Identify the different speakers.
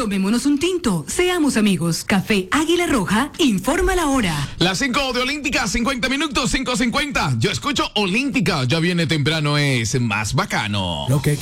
Speaker 1: Tomémonos un tinto, seamos amigos. Café Águila Roja, informa la hora.
Speaker 2: Las 5 de Olímpica, 50 minutos, 5:50. Yo escucho Olímpica, ya viene temprano, es más bacano.
Speaker 3: Lo que